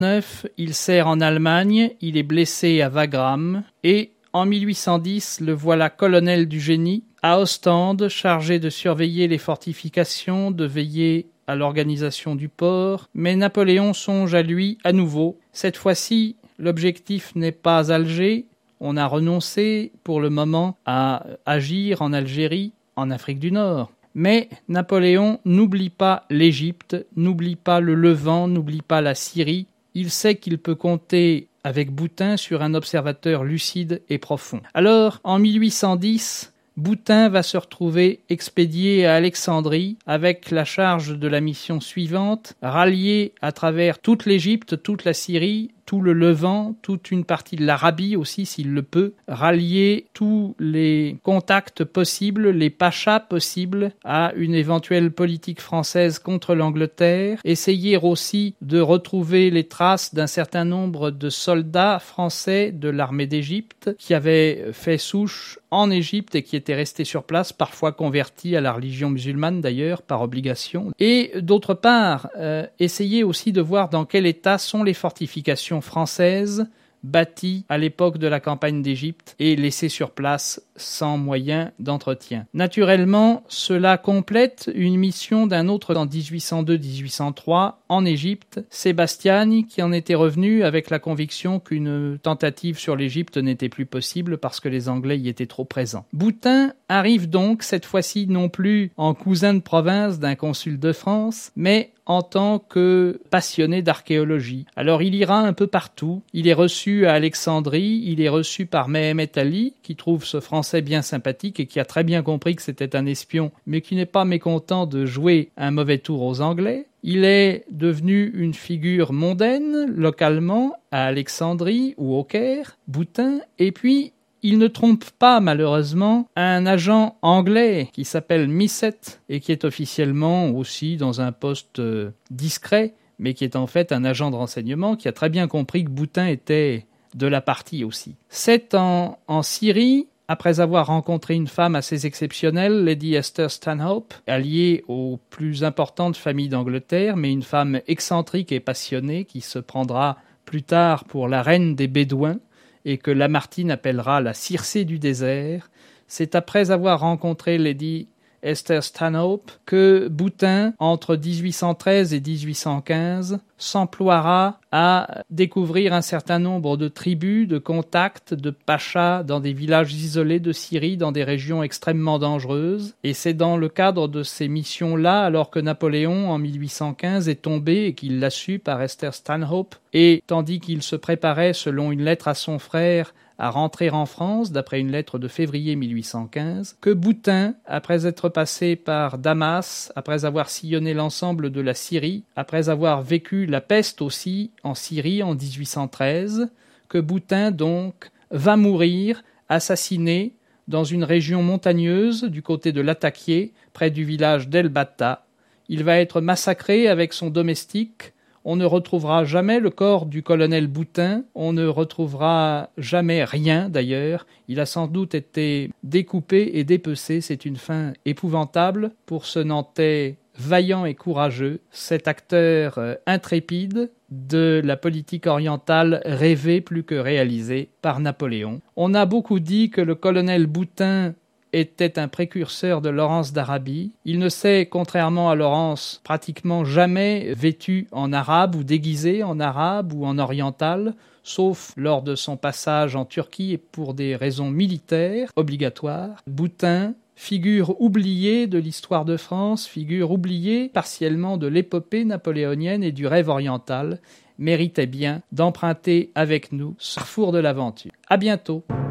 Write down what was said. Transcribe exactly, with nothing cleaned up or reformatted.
Il sert en Allemagne, il est blessé à Wagram et en mille huit cent dix, le voilà colonel du génie à Ostende, chargé de surveiller les fortifications, de veiller à l'organisation du port. Mais Napoléon songe à lui à nouveau. Cette fois-ci, l'objectif n'est pas Alger. On a renoncé pour le moment à agir en Algérie, en Afrique du Nord. Mais Napoléon n'oublie pas l'Égypte, n'oublie pas le Levant, n'oublie pas la Syrie. Il sait qu'il peut compter avec Boutin sur un observateur lucide et profond. Alors, en mille huit cent dix, Boutin va se retrouver expédié à Alexandrie avec la charge de la mission suivante, rallier à travers toute l'Égypte, toute la Syrie, tout le Levant, toute une partie de l'Arabie aussi s'il le peut, rallier tous les contacts possibles, les pachas possibles à une éventuelle politique française contre l'Angleterre, essayer aussi de retrouver les traces d'un certain nombre de soldats français de l'armée d'Égypte qui avaient fait souche en Égypte et qui étaient restés sur place, parfois convertis à la religion musulmane d'ailleurs, par obligation. Et d'autre part, euh, essayer aussi de voir dans quel état sont les fortifications françaises bâties à l'époque de la campagne d'Égypte et laissées sur place sans moyen d'entretien. Naturellement, cela complète une mission d'un autre en dix-huit cent deux dix-huit cent trois en Égypte, Sébastiani, qui en était revenu avec la conviction qu'une tentative sur l'Égypte n'était plus possible parce que les Anglais y étaient trop présents. Boutin arrive donc cette fois-ci non plus en cousin de province d'un consul de France, mais en tant que passionné d'archéologie. Alors il ira un peu partout, il est reçu à Alexandrie, il est reçu par Mehemet Ali, qui trouve ce Français bien sympathique et qui a très bien compris que c'était un espion, mais qui n'est pas mécontent de jouer un mauvais tour aux Anglais. Il est devenu une figure mondaine, localement, à Alexandrie ou au Caire, Boutin, et puis il ne trompe pas, malheureusement, un agent anglais qui s'appelle Misset et qui est officiellement aussi dans un poste euh, discret, mais qui est en fait un agent de renseignement qui a très bien compris que Boutin était de la partie aussi. C'est en, en Syrie, après avoir rencontré une femme assez exceptionnelle, Lady Esther Stanhope, alliée aux plus importantes familles d'Angleterre, mais une femme excentrique et passionnée qui se prendra plus tard pour la reine des Bédouins, et que Lamartine appellera la Circé du désert, c'est après avoir rencontré Lady Esther Stanhope que Boutin, entre dix-huit cent treize et dix-huit cent quinze, s'emploiera à découvrir un certain nombre de tribus, de contacts, de pachas dans des villages isolés de Syrie, dans des régions extrêmement dangereuses. Et c'est dans le cadre de ces missions-là, alors que Napoléon, en mille huit cent quinze, est tombé et qu'il l'a su par Esther Stanhope, et tandis qu'il se préparait, selon une lettre à son frère, à rentrer en France, d'après une lettre de février mille huit cent quinze, que Boutin, après être passé par Damas, après avoir sillonné l'ensemble de la Syrie, après avoir vécu la peste aussi en Syrie en dix-huit cent treize, que Boutin donc va mourir assassiné dans une région montagneuse du côté de Latakié, près du village d'El Batta. Il va être massacré avec son domestique. On ne retrouvera jamais le corps du colonel Boutin, on ne retrouvera jamais rien d'ailleurs. Il a sans doute été découpé et dépecé, c'est une fin épouvantable pour ce Nantais vaillant et courageux, cet acteur intrépide de la politique orientale rêvée plus que réalisée par Napoléon. On a beaucoup dit que le colonel Boutin était un précurseur de Laurence d'Arabie. Il ne s'est, contrairement à Laurence, pratiquement jamais vêtu en arabe ou déguisé en arabe ou en oriental, sauf lors de son passage en Turquie et pour des raisons militaires obligatoires. Boutin, figure oubliée de l'histoire de France, figure oubliée partiellement de l'épopée napoléonienne et du rêve oriental, méritait bien d'emprunter avec nous ce carrefour de l'aventure. À bientôt.